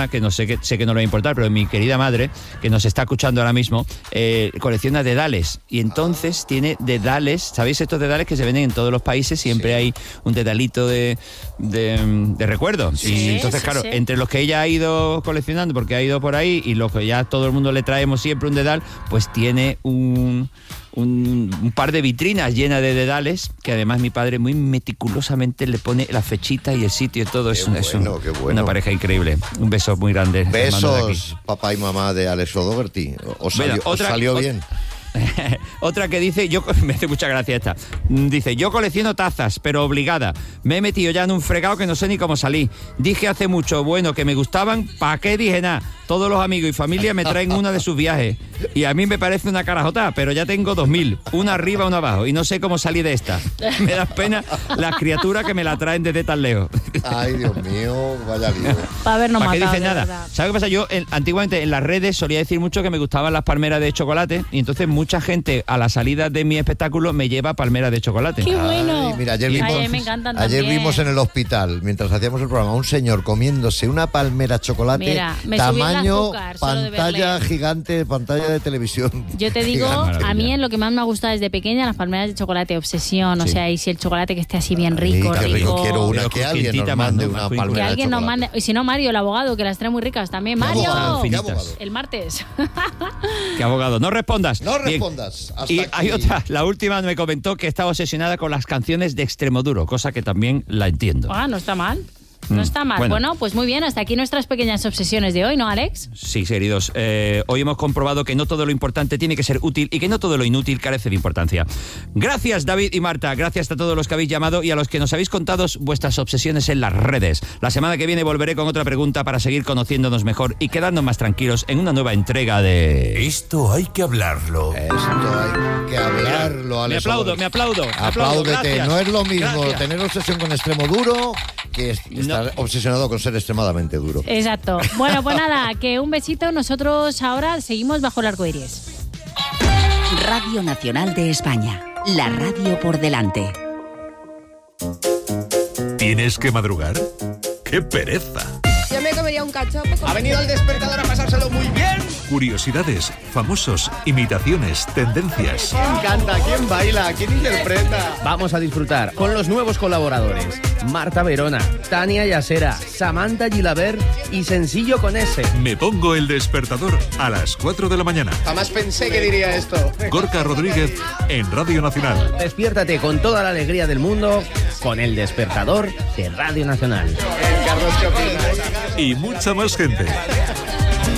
mamá, que no sé que no le va a importar, pero mi querida madre, que nos está escuchando ahora mismo, colecciona dedales. Y entonces tiene dedales, ¿sabéis estos dedales que se venden en todos los países? Siempre hay un dedalito de recuerdo. Sí, y entonces, claro, entre los que ella ha ido coleccionando, porque ha ido por ahí, y los que ya todo el mundo le traemos siempre un dedal, pues tiene un par de vitrinas llenas de dedales, que además mi padre muy meticulosamente le pone la fechita y el sitio y todo. Es una pareja increíble. Un beso muy grande. Besos, papá y mamá de Alex O'Doherty. ¿Os salió bien? Otra que dice, me hace mucha gracia esta. Dice, yo colecciono tazas, pero obligada. Me he metido ya en un fregado que no sé ni cómo salí. Dije hace mucho, que me gustaban, ¿para qué dije nada? Todos los amigos y familia me traen una de sus viajes. Y a mí me parece una carajota, pero ya tengo 2000. Una arriba, una abajo. Y no sé cómo salí de esta. Me da pena las criaturas que me la traen desde tan lejos. Ay, Dios mío, vaya lío. Para habernos matado. ¿Para qué dices nada? ¿Sabes qué pasa? Yo antiguamente en las redes solía decir mucho que me gustaban las palmeras de chocolate. Y entonces mucha gente a la salida de mi espectáculo me lleva palmeras de chocolate. ¡Qué bueno! Ay, mira, ayer vimos en el hospital, mientras hacíamos el programa, un señor comiéndose una palmera chocolate. Mira, me tamaño azúcar, pantalla gigante, pantalla de televisión. Yo te digo, a mí en lo que más me ha gustado desde pequeña, las palmeras de chocolate, obsesión. O sea, y si el chocolate que esté así bien rico, qué rico. Quiero una, que alguien nos mande una palmera. Que alguien nos mande. Y si no, Mario, el abogado, que las trae muy ricas también. ¡Mario! ¿Qué abogado? El martes. ¿Qué abogado? No respondas. No respondas. Y hay otra, la última me comentó que estaba obsesionada con las canciones de Extremoduro, cosa que también la entiendo. No está mal. No está mal. Bueno, pues muy bien, hasta aquí nuestras pequeñas obsesiones de hoy, ¿no, Alex? Sí, queridos. Hoy hemos comprobado que no todo lo importante tiene que ser útil y que no todo lo inútil carece de importancia. Gracias, David y Marta. Gracias a todos los que habéis llamado y a los que nos habéis contado vuestras obsesiones en las redes. La semana que viene volveré con otra pregunta para seguir conociéndonos mejor y quedarnos más tranquilos en una nueva entrega de... Esto hay que hablarlo. Alex. Me aplaudo. Apláudete. Gracias. No es lo mismo Gracias. tener obsesión con Extremoduro que estar obsesionado con ser extremadamente duro. Exacto. Bueno, pues nada, que un besito. Nosotros ahora seguimos bajo el arco iris. Radio Nacional de España. La radio por delante. ¿Tienes que madrugar? ¡Qué pereza! Yo me comería un cachopo. Ha venido el despertador a pasárselo muy bien. Curiosidades, famosos, imitaciones, tendencias. ¿Quién canta? ¿Quién baila? ¿Quién interpreta? Vamos a disfrutar con los nuevos colaboradores. Marta Verona, Tania Yasera, Samantha Gilabert y Sencillo con S. Me pongo el despertador a las 4 de la mañana. Jamás pensé que diría esto. Gorka Rodríguez en Radio Nacional. Despiértate con toda la alegría del mundo con el despertador de Radio Nacional. Y mucha más gente.